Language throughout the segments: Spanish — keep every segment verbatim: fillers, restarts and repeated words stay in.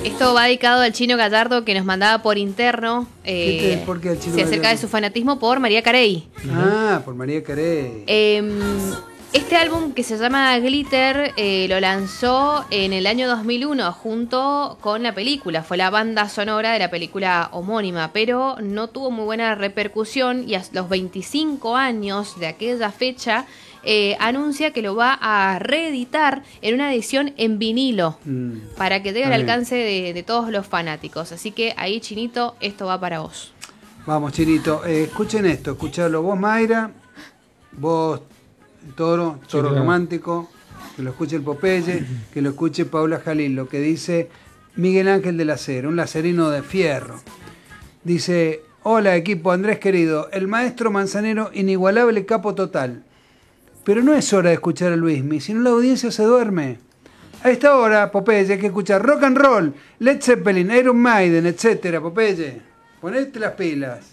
Esto va dedicado al Chino Gallardo, que nos mandaba por interno. Eh, ¿Qué te- por qué al Chino se acerca Gallardo? de su fanatismo por María Carey. Ah, por María Carey. Eh, este álbum, que se llama Glitter, eh, lo lanzó en el año dos mil uno junto con la película. Fue la banda sonora de la película homónima, pero no tuvo muy buena repercusión, y a los veinticinco años de aquella fecha eh, anuncia que lo va a reeditar en una edición en vinilo Mm. para que llegue Está al bien. alcance de, de todos los fanáticos. Así que ahí, Chinito, esto va para vos. Vamos, Chinito. Eh, escuchen esto, escuchalo vos, Mayra, vos, Toro, Toro claro. Romántico, que lo escuche el Popeye, que lo escuche Paula Jalil, lo que dice Miguel Ángel del Acero, un lacerino de fierro. Dice: hola equipo, Andrés querido, el maestro Manzanero, inigualable capo total. Pero no es hora de escuchar a Luismi, sino la audiencia se duerme. A esta hora, Popeye, hay que escuchar rock and roll, Led Zeppelin, Iron Maiden, etcétera. Popeye, ponete las pilas.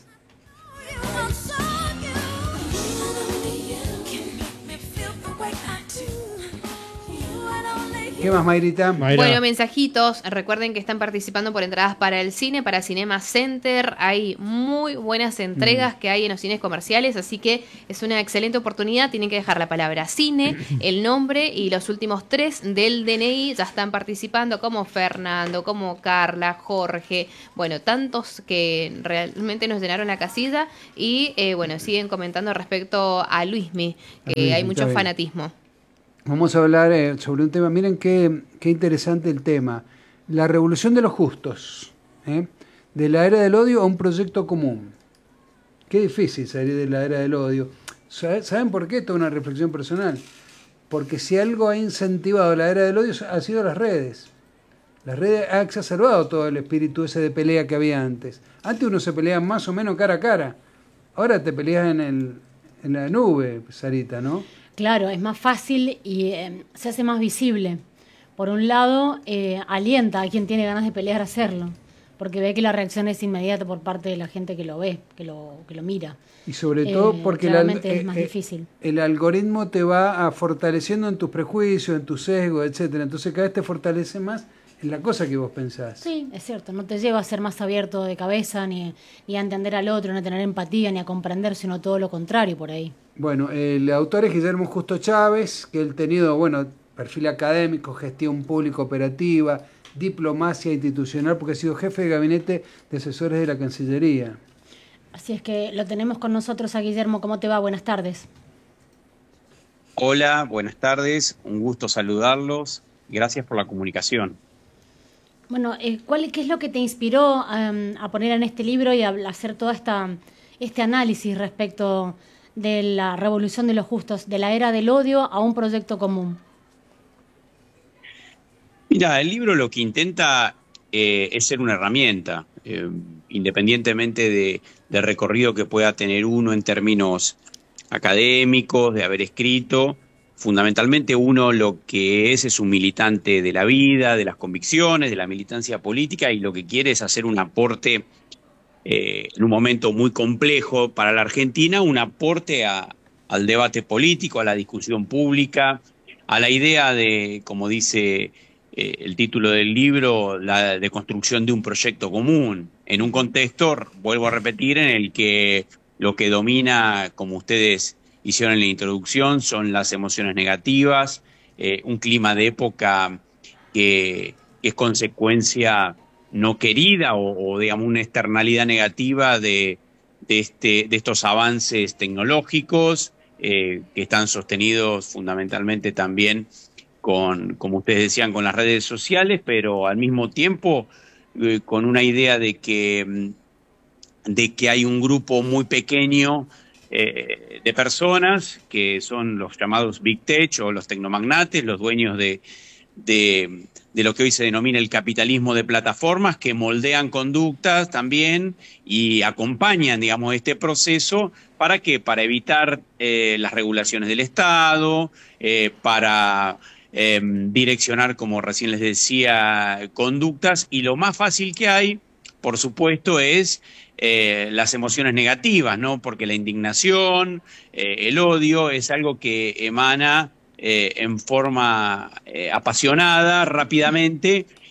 ¿Qué más, Mayrita? Mayra. Bueno, mensajitos. Recuerden que están participando por entradas para el cine, para Cinema Center. Hay muy buenas entregas que hay en los cines comerciales, así que es una excelente oportunidad. Tienen que dejar la palabra cine, el nombre y los últimos tres del D N I. Ya están participando, como Fernando, como Carla, Jorge. Bueno, tantos que realmente nos llenaron la casilla. Y eh, bueno, siguen comentando respecto a Luismi, que A Luismi, hay está mucho bien. fanatismo. Vamos a hablar eh, sobre un tema, miren qué, qué interesante el tema. La revolución de los justos, ¿eh? De la era del odio a un proyecto común. Qué difícil salir de la era del odio. ¿Sabe- ¿Saben por qué? Esto es una reflexión personal. Porque si algo ha incentivado la era del odio ha sido las redes. Las redes han exacerbado todo el espíritu ese de pelea que había antes. Antes uno se peleaba más o menos cara a cara. Ahora te peleas en, el, en la nube, Sarita, ¿no? Claro, es más fácil y eh, se hace más visible. Por un lado, eh, alienta a quien tiene ganas de pelear a hacerlo, porque ve que la reacción es inmediata por parte de la gente que lo ve, que lo, que lo mira. Y sobre Eh, todo porque el, al- claramente es eh, más eh, difícil. el algoritmo te va a fortaleciendo en tus prejuicios, en tus sesgos, etcétera. Entonces cada vez te fortalece más en la cosa que vos pensás. Sí, es cierto, no te lleva a ser más abierto de cabeza, ni, ni a entender al otro, ni a tener empatía, ni a comprender, sino todo lo contrario por ahí. Bueno, el autor es Guillermo Justo Chávez, que él ha tenido, bueno, perfil académico, gestión pública operativa, diplomacia institucional, porque ha sido jefe de gabinete de asesores de la Cancillería. Así es que lo tenemos con nosotros a Guillermo. ¿Cómo te va? Buenas tardes. Hola, buenas tardes, un gusto saludarlos, gracias por la comunicación. Bueno, eh, ¿cuál, ¿qué es lo que te inspiró um, a poner en este libro y a hacer todo esta, este análisis respecto de la revolución de los justos, de la era del odio a un proyecto común? Mira, el libro lo que intenta eh, es ser una herramienta, eh, independientemente de, del recorrido que pueda tener uno en términos académicos, de haber escrito. Fundamentalmente uno lo que es es un militante de la vida, de las convicciones, de la militancia política, y lo que quiere es hacer un aporte eh, en un momento muy complejo para la Argentina, un aporte a, al debate político, a la discusión pública, a la idea de, como dice eh, el título del libro, la de construcción de un proyecto común, en un contexto, vuelvo a repetir, en el que lo que domina, como ustedes hicieron en la introducción, son las emociones negativas, eh, un clima de época que, que es consecuencia no querida o, o digamos una externalidad negativa de, de, este, de estos avances tecnológicos eh, que están sostenidos fundamentalmente también con, como ustedes decían, con las redes sociales, pero al mismo tiempo eh, con una idea de que, de que hay un grupo muy pequeño eh, de personas que son los llamados Big Tech o los tecnomagnates, los dueños de, de, de lo que hoy se denomina el capitalismo de plataformas, que moldean conductas también y acompañan, digamos, este proceso. ¿Para qué? Para evitar eh, las regulaciones del Estado, eh, para eh, direccionar, como recién les decía, conductas, y lo más fácil que hay, por supuesto, es eh, las emociones negativas, ¿no? Porque la indignación, eh, el odio es algo que emana eh, en forma eh, apasionada, rápidamente,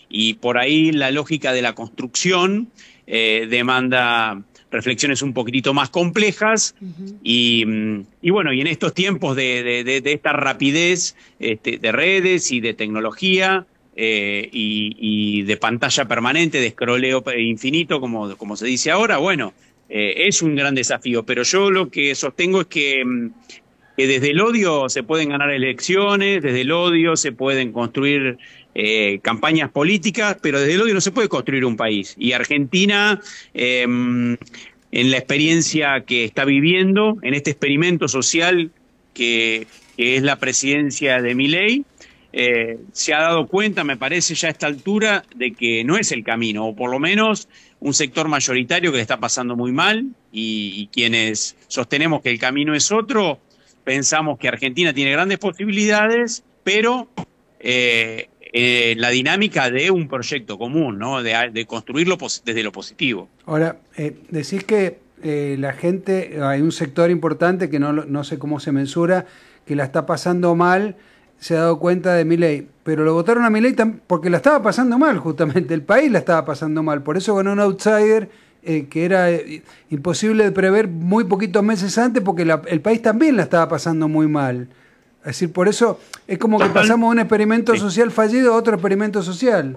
y por ahí la lógica de la construcción eh, demanda reflexiones un poquitito más complejas. Uh-huh. y, y bueno, y en estos tiempos de, de, de, de esta rapidez este, de redes y de tecnología eh, y, y de pantalla permanente, de scrolleo infinito, como, como se dice ahora, bueno, eh, es un gran desafío, pero yo lo que sostengo es que, que desde el odio se pueden ganar elecciones, desde el odio se pueden construir Eh, campañas políticas, pero desde el odio no se puede construir un país. Y Argentina, eh, en la experiencia que está viviendo, en este experimento social que, que es la presidencia de Milei, eh, se ha dado cuenta, me parece ya a esta altura, de que no es el camino, o por lo menos un sector mayoritario que le está pasando muy mal, y, y quienes sostenemos que el camino es otro, pensamos que Argentina tiene grandes posibilidades, pero eh, Eh, la dinámica de un proyecto común, ¿no? De, de construirlo desde lo positivo. Ahora, eh, decís que eh, la gente, hay un sector importante que no, no sé cómo se mensura, que la está pasando mal, se ha dado cuenta de Milei, pero lo votaron a Milei porque la estaba pasando mal, justamente, el país la estaba pasando mal, por eso ganó un outsider eh, que era eh, imposible de prever muy poquitos meses antes, porque la, el país también la estaba pasando muy mal. Es decir, por eso es como que pasamos de un experimento sí. social fallido a otro experimento social.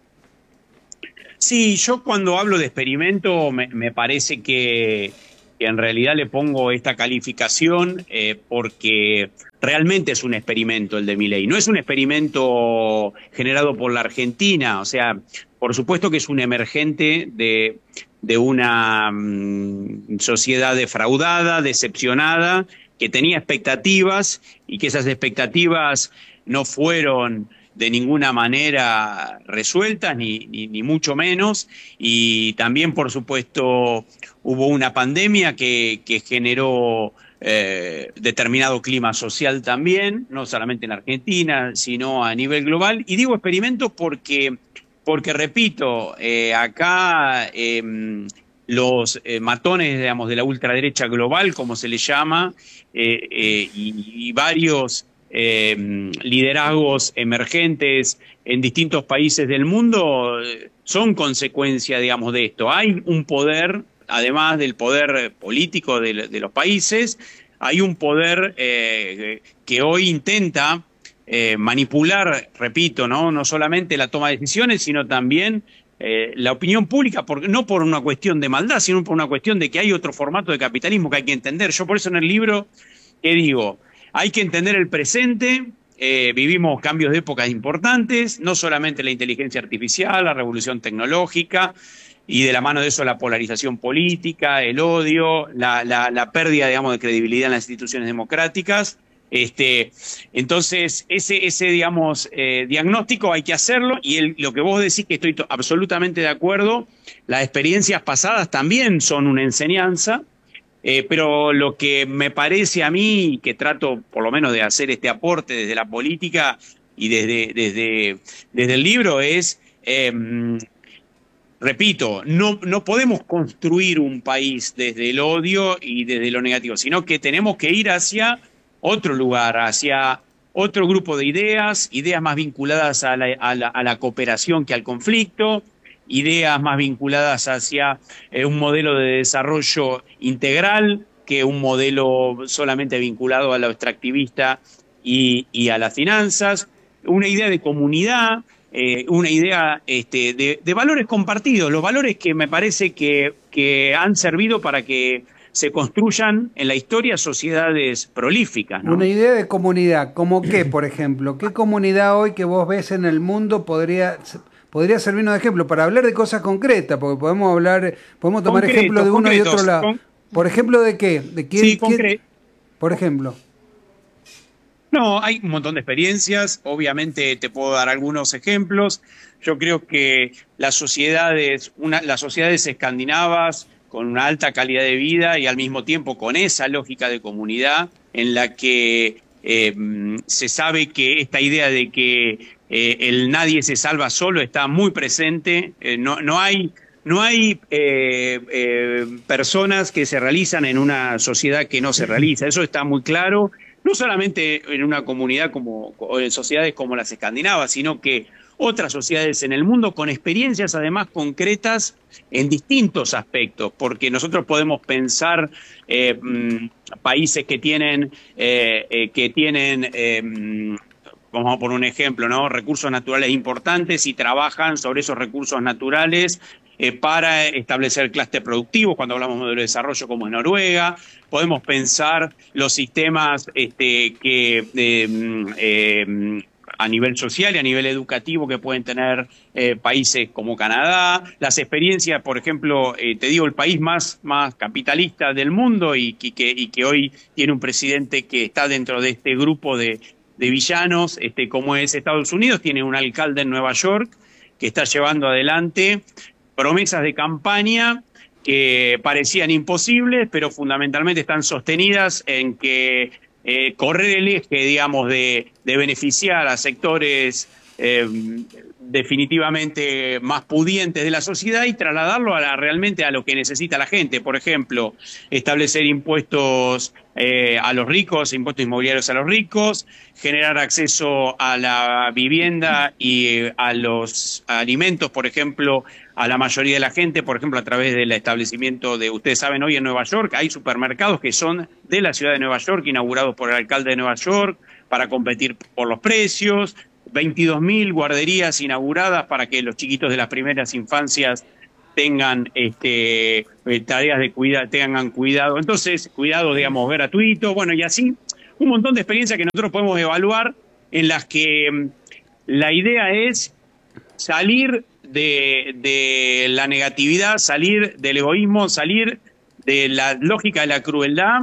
Sí, yo cuando hablo de experimento me, me parece que, que en realidad le pongo esta calificación eh, porque realmente es un experimento el de Milei. No es un experimento generado por la Argentina, o sea, por supuesto que es un emergente de, de una mm, sociedad defraudada, decepcionada, que tenía expectativas y que esas expectativas no fueron de ninguna manera resueltas, ni, ni, ni mucho menos, y también, por supuesto, hubo una pandemia que, que generó eh, determinado clima social también, no solamente en Argentina, sino a nivel global, y digo experimento porque, porque repito, eh, acá eh, los eh, matones, digamos, de la ultraderecha global, como se le llama, eh, eh, y, y varios eh, liderazgos emergentes en distintos países del mundo eh, son consecuencia, digamos, de esto. Hay un poder, además del poder político de, de los países, hay un poder eh, que hoy intenta eh, manipular, repito, ¿no? no solamente la toma de decisiones, sino también Eh, la opinión pública, por, no por una cuestión de maldad, sino por una cuestión de que hay otro formato de capitalismo que hay que entender. Yo por eso en el libro, ¿qué digo? Hay que entender el presente, eh, vivimos cambios de épocas importantes, no solamente la inteligencia artificial, la revolución tecnológica, y de la mano de eso la polarización política, el odio, la, la, la pérdida, digamos, de credibilidad en las instituciones democráticas. Este, entonces, ese, ese digamos, eh, diagnóstico hay que hacerlo, y el, lo que vos decís, que estoy to- absolutamente de acuerdo, las experiencias pasadas también son una enseñanza, eh, pero lo que me parece a mí, que trato por lo menos de hacer este aporte desde la política y desde, desde, desde el libro, es, eh, repito, no, no podemos construir un país desde el odio y desde lo negativo, sino que tenemos que ir hacia otro lugar, hacia otro grupo de ideas, ideas más vinculadas a la, a la, a la cooperación que al conflicto, ideas más vinculadas hacia eh, un modelo de desarrollo integral que un modelo solamente vinculado a lo extractivista y, y a las finanzas, una idea de comunidad, eh, una idea este, de, de valores compartidos, los valores que me parece que, que han servido para que se construyan en la historia sociedades prolíficas, ¿no? Una idea de comunidad, ¿como qué, por ejemplo? ¿Qué comunidad hoy que vos ves en el mundo podría, podría servirnos de ejemplo para hablar de cosas concretas? Porque podemos hablar, podemos tomar Concretos, ejemplos de uno y otro lado. Con... Por ejemplo, ¿de qué? ¿De quién? Sí, quién? concre... Por ejemplo. No, hay un montón de experiencias, obviamente te puedo dar algunos ejemplos. Yo creo que las sociedades, una, las sociedades escandinavas, con una alta calidad de vida y al mismo tiempo con esa lógica de comunidad en la que eh, se sabe que esta idea de que eh, el nadie se salva solo está muy presente. Eh, no, no hay, no hay eh, eh, personas que se realizan en una sociedad que no se realiza, eso está muy claro, no solamente en una comunidad como, o en sociedades como las escandinavas, sino que otras sociedades en el mundo con experiencias además concretas en distintos aspectos, porque nosotros podemos pensar eh, países que tienen, eh, eh, que tienen eh, vamos a poner un ejemplo, ¿no? Recursos naturales importantes y trabajan sobre esos recursos naturales eh, para establecer clúster productivos, cuando hablamos de modelo de desarrollo como en Noruega. Podemos pensar los sistemas este, que eh, eh, a nivel social y a nivel educativo que pueden tener eh, países como Canadá, las experiencias, por ejemplo, eh, te digo, el país más, más capitalista del mundo y, y, que, y que hoy tiene un presidente que está dentro de este grupo de de villanos, este, como es Estados Unidos, tiene un alcalde en Nueva York que está llevando adelante promesas de campaña que parecían imposibles, pero fundamentalmente están sostenidas en que eh, correr el eje, digamos, de, de beneficiar a sectores eh, definitivamente más pudientes de la sociedad y trasladarlo a la, realmente a lo que necesita la gente. Por ejemplo, establecer impuestos eh, a los ricos, impuestos inmobiliarios a los ricos, generar acceso a la vivienda y eh, a los alimentos, por ejemplo, a la mayoría de la gente, por ejemplo, a través del establecimiento de, ustedes saben, hoy en Nueva York hay supermercados que son de la ciudad de Nueva York, inaugurados por el alcalde de Nueva York, para competir por los precios, veintidós mil guarderías inauguradas para que los chiquitos de las primeras infancias tengan este, tareas de cuidado, tengan cuidado. Entonces, cuidado, digamos, gratuito, bueno, y así un montón de experiencias que nosotros podemos evaluar en las que um, la idea es salir de, de la negatividad, salir del egoísmo, salir de la lógica de la crueldad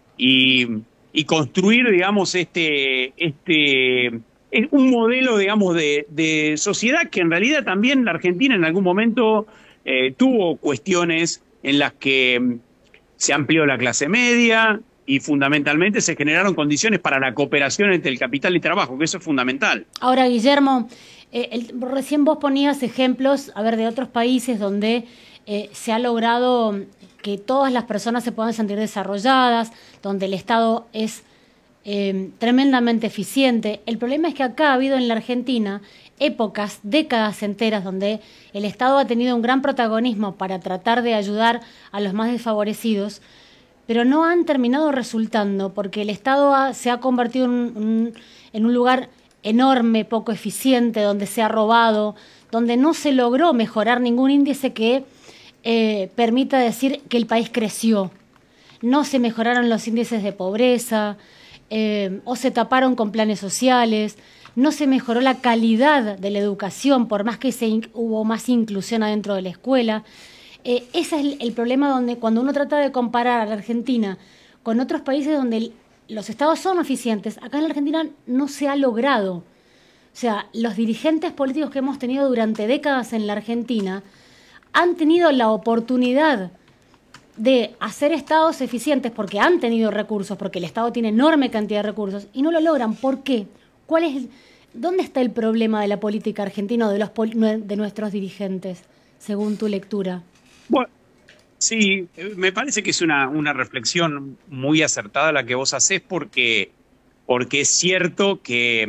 y, y construir, digamos, este... este es un modelo, digamos, de, de sociedad que en realidad también la Argentina en algún momento eh, tuvo cuestiones en las que se amplió la clase media y fundamentalmente se generaron condiciones para la cooperación entre el capital y trabajo, que eso es fundamental. Ahora, Guillermo, eh, el, recién vos ponías ejemplos, a ver, de otros países donde eh, se ha logrado que todas las personas se puedan sentir desarrolladas, donde el Estado es Eh, tremendamente eficiente. El problema es que acá ha habido en la Argentina épocas, décadas enteras, donde el Estado ha tenido un gran protagonismo para tratar de ayudar a los más desfavorecidos, pero no han terminado resultando porque el Estado ha, se ha convertido en un, en un lugar enorme, poco eficiente, donde se ha robado, donde no se logró mejorar ningún índice que eh, permita decir que el país creció. No se mejoraron los índices de pobreza, Eh, o se taparon con planes sociales, no se mejoró la calidad de la educación, por más que se hubo más inclusión adentro de la escuela. Eh, ese es el, el problema donde cuando uno trata de comparar a la Argentina con otros países donde el, los estados son eficientes, acá en la Argentina no se ha logrado. O sea, los dirigentes políticos que hemos tenido durante décadas en la Argentina han tenido la oportunidad de hacer estados eficientes porque han tenido recursos, porque el Estado tiene enorme cantidad de recursos y no lo logran. ¿Por qué? ¿Cuál es, ¿Dónde está el problema de la política argentina o de, los, de nuestros dirigentes, según tu lectura? Bueno, sí, me parece que es una, una reflexión muy acertada la que vos hacés porque, porque es cierto que,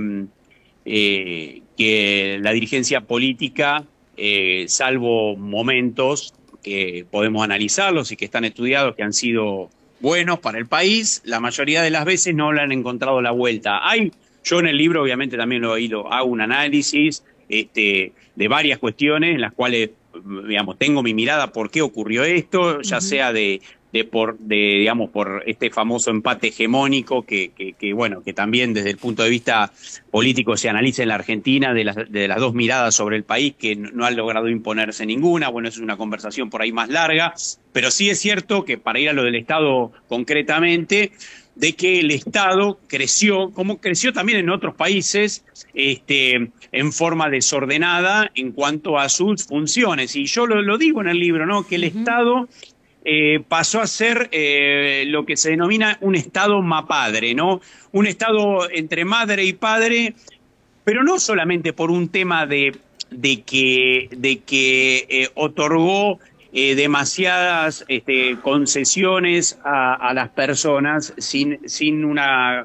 eh, que la dirigencia política, eh, salvo momentos que podemos analizarlos y que están estudiados, que han sido buenos para el país, la mayoría de las veces no le han encontrado la vuelta. Hay, yo en el libro obviamente también lo, lo hago un análisis este, de varias cuestiones en las cuales, digamos, tengo mi mirada por qué ocurrió esto, ya uh-huh. sea de, de por, de, digamos, por este famoso empate hegemónico que, que, que, bueno, que también desde el punto de vista político se analiza en la Argentina, de las, de las dos miradas sobre el país que no han logrado imponerse ninguna. Bueno, es una conversación por ahí más larga, pero sí es cierto que para ir a lo del Estado concretamente, de que el Estado creció, como creció también en otros países, este, en forma desordenada en cuanto a sus funciones. Y yo lo, lo digo en el libro, ¿no? Que el uh-huh. Estado Eh, pasó a ser eh, lo que se denomina un Estado mapadre, ¿no? Un Estado entre madre y padre, pero no solamente por un tema de, de que, de que eh, otorgó eh, demasiadas este, concesiones a, a las personas sin, sin una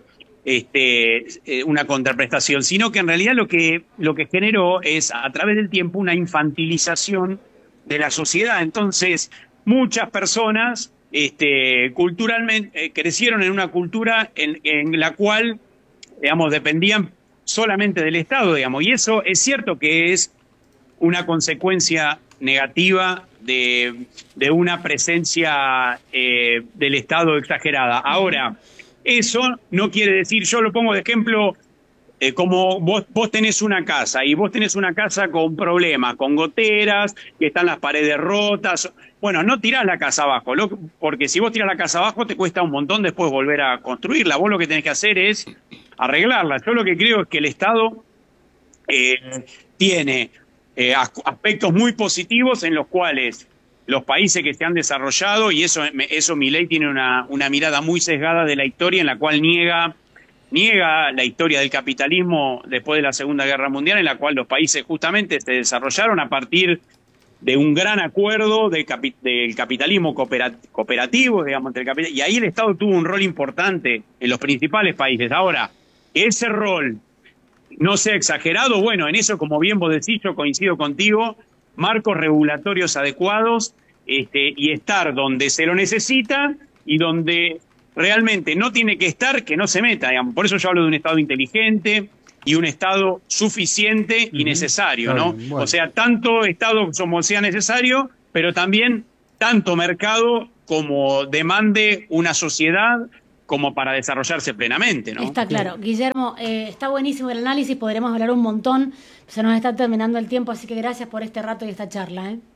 este, eh, una contraprestación, sino que en realidad lo que, lo que generó es, a través del tiempo, una infantilización de la sociedad. Entonces, muchas personas este, culturalmente eh, crecieron en una cultura en, en la cual, digamos, dependían solamente del Estado, digamos, y eso es cierto que es una consecuencia negativa de, de una presencia eh, del Estado exagerada. Ahora, eso no quiere decir, yo lo pongo de ejemplo, eh, como vos, vos tenés una casa, y vos tenés una casa con problemas, con goteras, que están las paredes rotas. Bueno, no tirás la casa abajo, lo, porque si vos tirás la casa abajo te cuesta un montón después volver a construirla. Vos lo que tenés que hacer es arreglarla. Yo lo que creo es que el Estado eh, tiene eh, aspectos muy positivos en los cuales los países que se han desarrollado, y eso, eso Milei tiene una, una mirada muy sesgada de la historia, en la cual niega, niega la historia del capitalismo después de la Segunda Guerra Mundial, en la cual los países justamente se desarrollaron a partir de un gran acuerdo de capi, del capitalismo cooperativo, digamos, entre el capital, y ahí el Estado tuvo un rol importante en los principales países. Ahora, que ese rol no sea exagerado, bueno, en eso, como bien vos decís, yo coincido contigo, marcos regulatorios adecuados, este, y estar donde se lo necesita y donde realmente no tiene que estar, que no se meta, digamos. Por eso yo hablo de un Estado inteligente y un Estado suficiente y necesario, ¿no? Bueno. O sea, tanto Estado como sea necesario, pero también tanto mercado como demande una sociedad como para desarrollarse plenamente, ¿no? Está claro. Guillermo, eh, está buenísimo el análisis, podremos hablar un montón, se nos está terminando el tiempo, así que gracias por este rato y esta charla, ¿eh?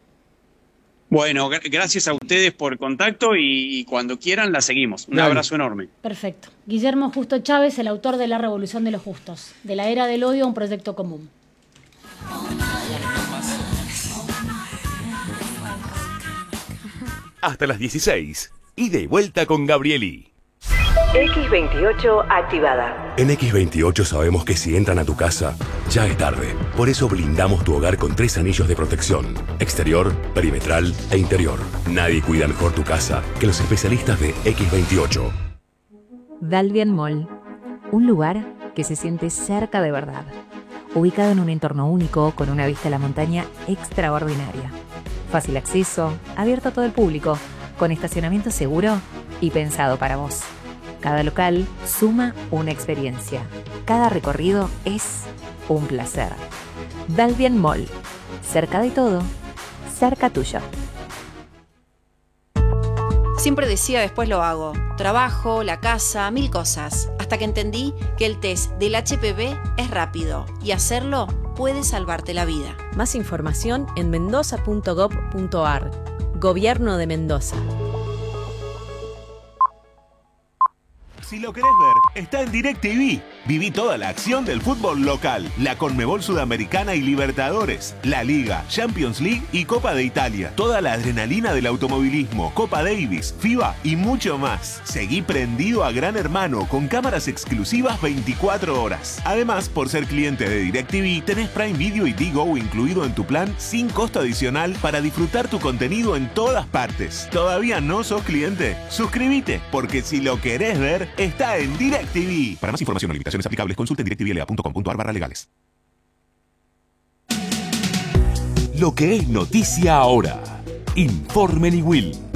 Bueno, gracias a ustedes por el contacto y, y cuando quieran la seguimos. Un Dale. abrazo enorme. Perfecto. Guillermo Justo Chávez, el autor de La Revolución de los Justos, de la Era del Odio a un proyecto común. Hasta las dieciséis, ida y vuelta con Gabrieli. equis veintiocho activada. En equis veintiocho sabemos que si entran a tu casa, ya es tarde. Por eso blindamos tu hogar con tres anillos de protección: exterior, perimetral e interior. Nadie cuida mejor tu casa que los especialistas de equis veintiocho. Dalvian Mall, un lugar que se siente cerca de verdad. Ubicado en un entorno único con una vista a la montaña extraordinaria. Fácil acceso, abierto a todo el público, con estacionamiento seguro y pensado para vos. Cada local suma una experiencia. Cada recorrido es un placer. Dalvian Mall. Cerca de todo, cerca tuyo. Siempre decía después lo hago. Trabajo, la casa, mil cosas. Hasta que entendí que el test del H P V es rápido y hacerlo puede salvarte la vida. Más información en mendoza punto gob punto ar. Gobierno de Mendoza. Si lo querés ver, está en DirecTV. Viví toda la acción del fútbol local, la Conmebol Sudamericana y Libertadores, la Liga, Champions League y Copa de Italia. Toda la adrenalina del automovilismo, Copa Davis, FIBA y mucho más. Seguí prendido a Gran Hermano con cámaras exclusivas veinticuatro horas. Además, por ser cliente de DirecTV, tenés Prime Video y Digo incluido en tu plan sin costo adicional para disfrutar tu contenido en todas partes. ¿Todavía no sos cliente? Suscríbete, porque si lo querés ver, está en DirecTV. Para más información o limitaciones aplicables, consulte en directvla punto com punto ar barra legales. Lo que es noticia ahora. Informe Niwil.